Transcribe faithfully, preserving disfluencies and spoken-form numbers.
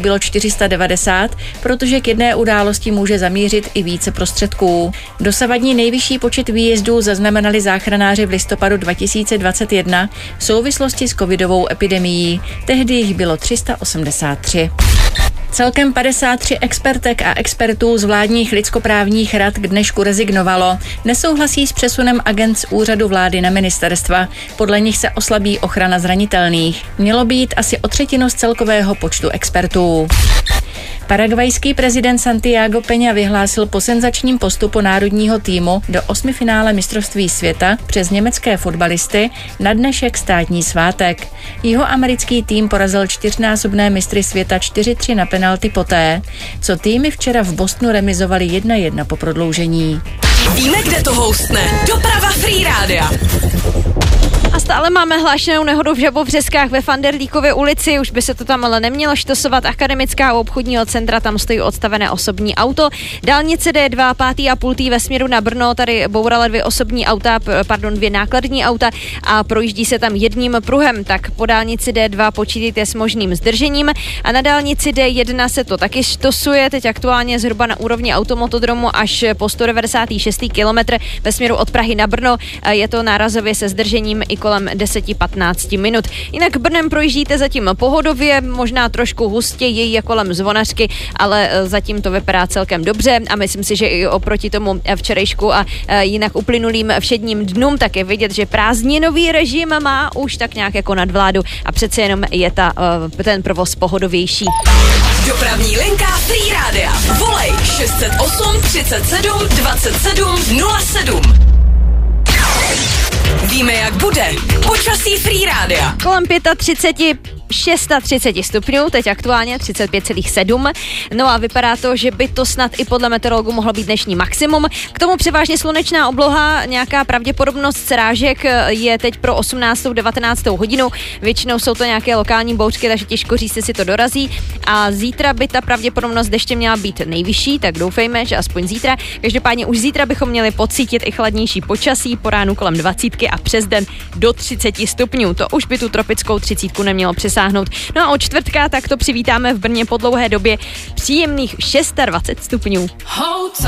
bylo čtyři sta devadesát, protože k jedné události může zamířit i více prostředků. Dosavadní nejvyšší počet výjezdů zaznamenali záchranáři v listopadu dva tisíce dvacet jedna v souvislosti s covidovou epidemií. Tehdy jich bylo tři sta osmdesát tři. Celkem padesát tři expertek a expertů z vládních lidskoprávních rad k dnešku rezignovalo. Nesouhlasí s přesunem agent z úřadu vlády na ministerstva. Podle nich se oslabí ochrana zranitelných. Mělo být asi o třetinu z celkového počtu expertů. Paragvajský prezident Santiago Peña vyhlásil po senzačním postupu národního týmu do osmifinále mistrovství světa přes německé fotbalisty na dnešek státní svátek. Jihoamerický tým porazil čtyřnásobné mistry světa čtyři tři na penalty poté, co týmy včera v Bostonu remizovali jedna jedna po prodloužení. Víme, kde to houstne. Doprava Free Rádia. A stále máme hlášenou nehodu v Žabovřeskách ve Fanderlíkově ulici, už by se to tam ale nemělo štosovat. Akademická u obchodního centra, tam stojí odstavené osobní auto. Dálnice D dva, pátý a půl tý ve směru na Brno, tady bourala dvě osobní auta, pardon, dvě nákladní auta a projíždí se tam jedním pruhem, tak po dálnici D dva počítejte s možným zdržením a na dálnici D jedna se to taky štosuje, teď aktuálně zhruba na úrovni automotodromu až po sto devadesát šest kilometr ve směru od Prahy na Brno, je to nárazově se zdržením i kolem deset patnáct minut. Jinak Brnem projíždíte zatím pohodově, možná trošku hustěji je kolem Zvonařky, ale zatím to vypadá celkem dobře a myslím si, že i oproti tomu včerejšku a jinak uplynulým všedním dnům tak je vidět, že prázdninový režim má už tak nějak jako nadvládu a přece jenom je ta, ten provoz pohodovější. Dopravní linka Free Rádia. Volej šest set osm třicet sedm dvacet sedm nula sedm. Víme, jak bude. Počasí Free Rádia. Kolem třicet pět, třicet šest stupňů, teď aktuálně třicet pět celá sedm. No a vypadá to, že by to snad i podle meteorologů mohlo být dnešní maximum. K tomu převážně slunečná obloha, nějaká pravděpodobnost srážek je teď pro osmnáctou devatenáctou hodinu. Většinou jsou to nějaké lokální bouřky, takže těžko říct, si to dorazí. A zítra by ta pravděpodobnost deště měla být nejvyšší, tak doufejme, že aspoň zítra. Každopádně už zítra bychom měli pocítit i chladnější počasí, po ránu kolem dvacítky a přes den do třicet stupňů. To už by tu tropickou třicítku nemělo přesáhnout. No a od čtvrtka tak to přivítáme v Brně po dlouhé době příjemných dvacet šest stupňů.